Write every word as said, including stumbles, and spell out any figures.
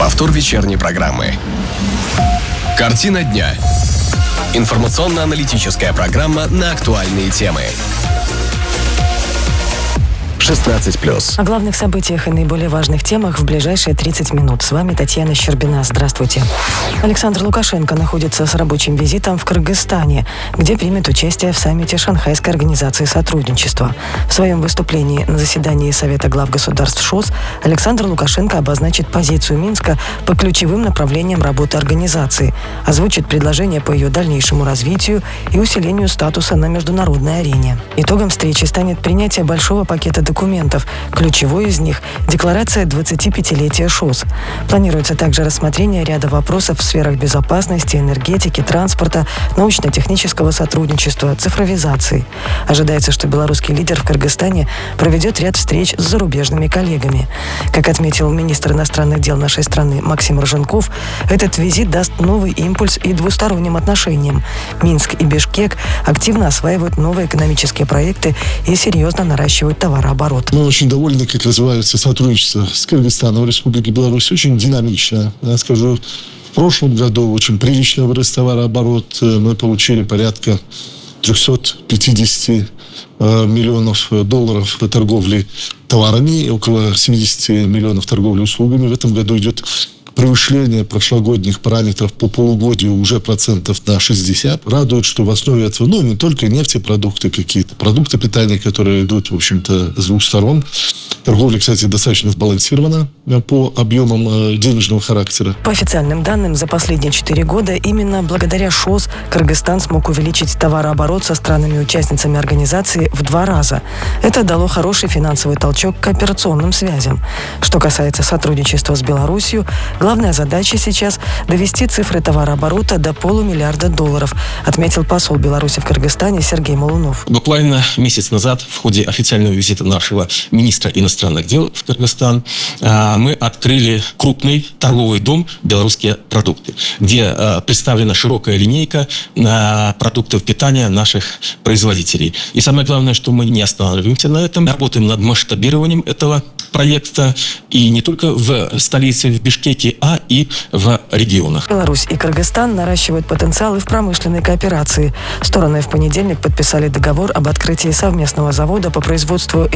Повтор вечерней программы. Картина дня. Информационно-аналитическая программа на актуальные темы. шестнадцать плюс. О главных событиях и наиболее важных темах в ближайшие тридцать минут. С вами Татьяна Щербина. Здравствуйте. Александр Лукашенко находится с рабочим визитом в Кыргызстане, где примет участие в саммите Шанхайской организации сотрудничества. В своем выступлении на заседании Совета глав государств ШОС Александр Лукашенко обозначит позицию Минска по ключевым направлениям работы организации, озвучит предложения по ее дальнейшему развитию и усилению статуса на международной арене. Итогом встречи станет принятие большого пакета документов. документов. Ключевой из них – декларация двадцатипятилетия ШОС. Планируется также рассмотрение ряда вопросов в сферах безопасности, энергетики, транспорта, научно-технического сотрудничества, цифровизации. Ожидается, что белорусский лидер в Кыргызстане проведет ряд встреч с зарубежными коллегами. Как отметил министр иностранных дел нашей страны Максим Роженков, этот визит даст новый импульс и двусторонним отношениям. Минск и Бишкек активно осваивают новые экономические проекты и серьезно наращивают товарооборот. Мы очень довольны, как развивается сотрудничество с Кыргызстаном в Республике Беларусь. Очень динамично. Я скажу, в прошлом году очень прилично вырос товарооборот. Мы получили порядка триста пятьдесят миллионов долларов торговли товарами и около семьдесят миллионов торговли услугами. В этом году идет превышение прошлогодних параметров по полугодию уже процентов на шестьдесят. Радует, что в основе этого, ну, не только нефтепродукты какие-то, продукты питания, которые идут, в общем-то, с двух сторон. Торговля, кстати, достаточно сбалансирована по объемам денежного характера. По официальным данным, за последние четыре года именно благодаря ШОС Кыргызстан смог увеличить товарооборот со странами-участницами организации в два раза. Это дало хороший финансовый толчок к кооперационным связям. Что касается сотрудничества с Беларусью, главная задача сейчас – довести цифры товарооборота до полумиллиарда долларов, отметил посол Беларуси в Кыргызстане Сергей Молунов. Буквально месяц назад в ходе официального визита нашего министра иностранных дел в Кыргызстан мы открыли крупный торговый дом «Белорусские продукты», где представлена широкая линейка продуктов питания наших производителей. И самое главное, что мы не останавливаемся на этом, работаем над масштабированием этого проекта и не только в столице, в Бишкеке, а и в регионах. Беларусь и Кыргызстан наращивают потенциалы в промышленной кооперации. Стороны в понедельник подписали договор об открытии совместного завода по производству